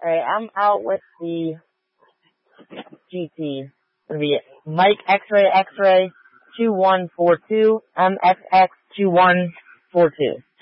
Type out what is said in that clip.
Alright, I'm out with the GT. It's gonna be Mike X-Ray 2142 MXX 2142.